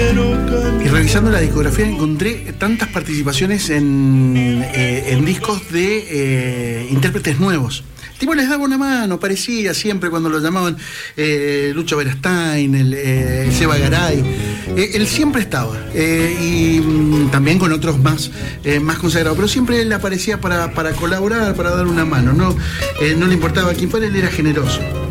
Y revisando la discografía encontré tantas participaciones en discos de intérpretes nuevos. El tipo les daba una mano, parecía siempre cuando lo llamaban Lucho Berastain, Seba Garay. Él siempre estaba. Y también con otros más consagrados. Pero siempre él aparecía para colaborar, para dar una mano. No le importaba quién fuera, él era generoso.